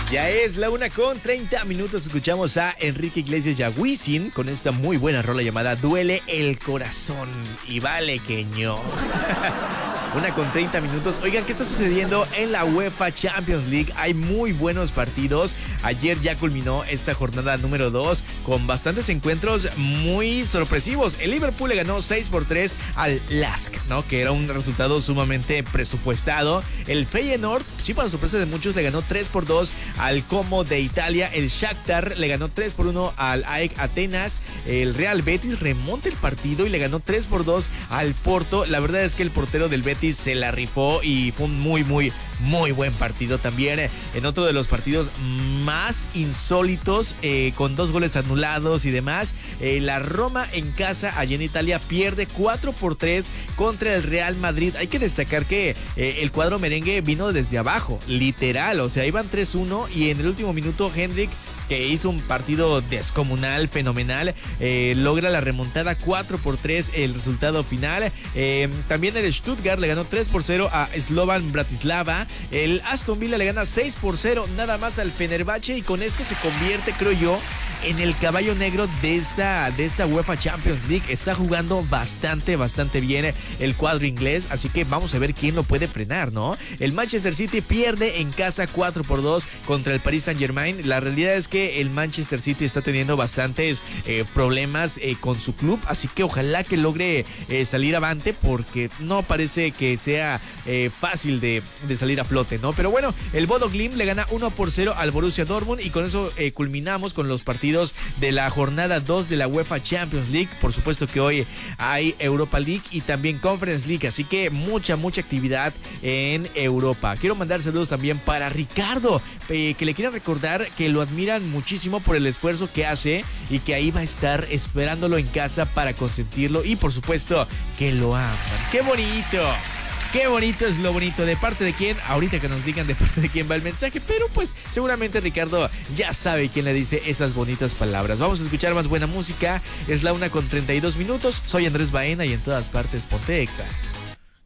Ya es la 1:30. Escuchamos a Enrique Iglesias y a Wisin con esta muy buena rola llamada Duele el Corazón. Y vale que ño. 1:30. Oigan, ¿qué está sucediendo en la UEFA Champions League? Hay muy buenos partidos. Ayer ya culminó esta jornada número 2 con bastantes encuentros muy sorpresivos. El Liverpool le ganó 6-3 al Lask, ¿no? Que era un resultado sumamente presupuestado. El Feyenoord, sí, para sorpresa de muchos, le ganó 3-2 al Como de Italia. El Shakhtar le ganó 3-1 al AEK Atenas. El Real Betis remonta el partido y le ganó 3-2 al Porto. La verdad es que el portero del Betis se la rifó y fue un muy buen partido también. En otro de los partidos más insólitos, con 2 goles anulados y demás, la Roma en casa, allá en Italia, pierde 4-3 contra el Real Madrid. Hay que destacar que el cuadro merengue vino desde abajo, literal, o sea, iban 3-1 y en el último minuto Hendrik, que hizo un partido descomunal, fenomenal, logra la remontada 4-3, el resultado final. También el Stuttgart le ganó 3-0 a Slovan Bratislava. El Aston Villa le gana 6-0 nada más al Fenerbahce y con esto se convierte, creo yo, en el caballo negro de esta UEFA Champions League. Está jugando bastante bien el cuadro inglés, así que vamos a ver quién lo puede frenar, ¿no? El Manchester City pierde en casa 4-2 contra el Paris Saint-Germain. La realidad es que el Manchester City está teniendo bastantes problemas con su club, así que ojalá que logre salir avante, porque no parece que sea fácil de salir a flote, ¿no? Pero bueno, el Bodo Glimt le gana 1-0 al Borussia Dortmund y con eso culminamos con los partidos de la jornada 2 de la UEFA Champions League. Por supuesto que hoy hay Europa League y también Conference League, así que mucha actividad en Europa. Quiero mandar saludos también para Ricardo, que le quiero recordar que lo admiran muchísimo por el esfuerzo que hace y que ahí va a estar esperándolo en casa para consentirlo y por supuesto que lo aman. ¡Qué bonito! Qué bonito es lo bonito. ¿De parte de quién? Ahorita que nos digan de parte de quién va el mensaje, pero pues seguramente Ricardo ya sabe quién le dice esas bonitas palabras. Vamos a escuchar más buena música. Es la 1:32. Soy Andrés Baena y en todas partes ponte Exa.